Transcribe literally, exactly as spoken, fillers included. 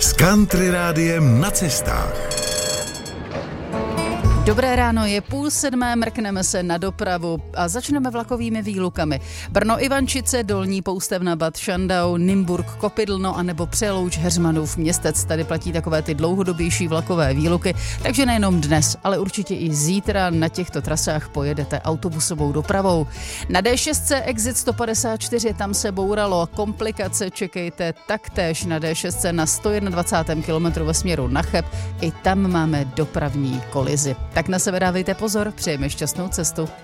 S Country Rádiem na cestách. Dobré ráno, je půl sedmé, mrkneme se na dopravu a začneme vlakovými výlukami. Brno Ivančice, Dolní Poustevna Bad Šandau, Nymburk Kopidlno a nebo Přelouč Heřmanův Městec. Tady platí takové ty dlouhodobější vlakové výluky, takže nejenom dnes, ale určitě i zítra na těchto trasách pojedete autobusovou dopravou. Na D šest exit sto padesát čtyři, tam se bouralo, komplikace čekejte taktéž na D šest na sto dvacátém prvním kilometru ve směru na Cheb, i tam máme dopravní kolizi. Tak na sebe dávejte pozor, přejeme šťastnou cestu.